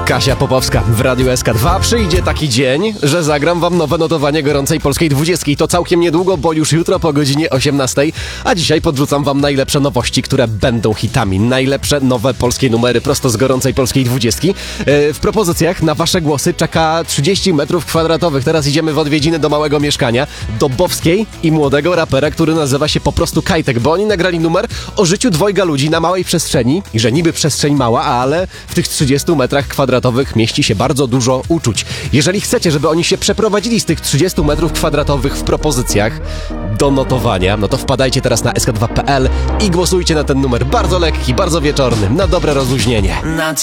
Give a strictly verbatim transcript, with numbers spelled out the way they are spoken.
Kasia Popowska w Radiu S K dwa. Przyjdzie taki dzień, że zagram wam nowe notowanie gorącej polskiej dwudziestki. To całkiem niedługo, bo już jutro po godzinie osiemnastej. A dzisiaj podrzucam wam najlepsze nowości, które będą hitami. Najlepsze nowe polskie numery prosto z gorącej polskiej dwudziestki. W propozycjach na wasze głosy czeka trzydzieści metrów kwadratowych. Teraz idziemy w odwiedziny do małego mieszkania, do Bowskiej i młodego rapera, który nazywa się po prostu Kajtek, bo oni nagrali numer o życiu dwojga ludzi na małej przestrzeni i że niby przestrzeń mała, ale w tych trzydziestu metrach kwadratowych mieści się bardzo dużo uczuć. Jeżeli chcecie, żeby oni się przeprowadzili z tych trzydziestu metrów kwadratowych w propozycjach do notowania, no to wpadajcie teraz na S K dwa kropka P L i głosujcie na ten numer bardzo lekki, bardzo wieczorny, na dobre rozluźnienie.